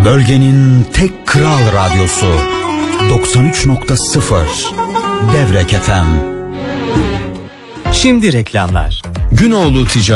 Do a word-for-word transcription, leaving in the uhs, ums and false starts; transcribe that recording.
Bölgenin tek kral radyosu doksan üç nokta sıfır Devrek F M. Şimdi reklamlar. Günoğlu Ticaret